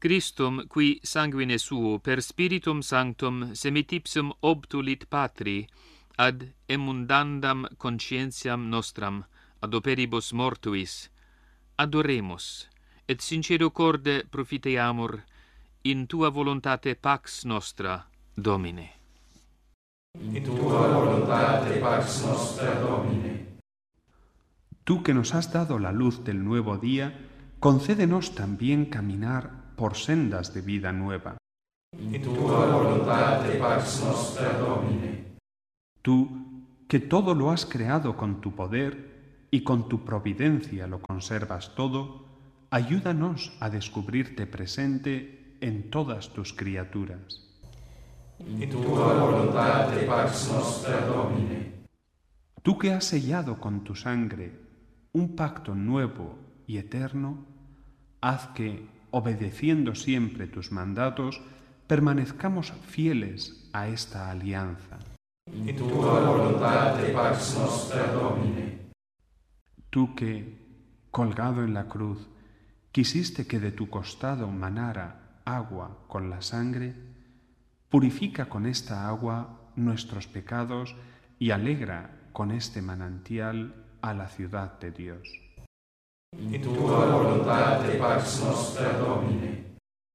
Christum, qui sanguine suo per Spiritum Sanctum semitipsum obtulit Patri, ad emundandam conscientiam nostram, ad operibus mortuis, adoremus, et sincero corde profiteamur, in tua voluntate pax nostra, Domine. In tua voluntate pax nostra, Domine. Tú que nos has dado la luz del nuevo día, concédenos también caminar por sendas de vida nueva. In tua voluntate pax nostra, Domine. Tú, que todo lo has creado con tu poder y con tu providencia lo conservas todo, ayúdanos a descubrirte presente en todas tus criaturas. In tua voluntate pax nostra, Domine. Tú que has sellado con tu sangre un pacto nuevo y eterno, haz que, obedeciendo siempre tus mandatos, permanezcamos fieles a esta alianza. In tua voluntate pax nostra, Domine. Tú que, colgado en la cruz, quisiste que de tu costado manara agua con la sangre, purifica con esta agua nuestros pecados y alegra con este manantial a la ciudad de Dios. In tua voluntate pax nostra, Domine.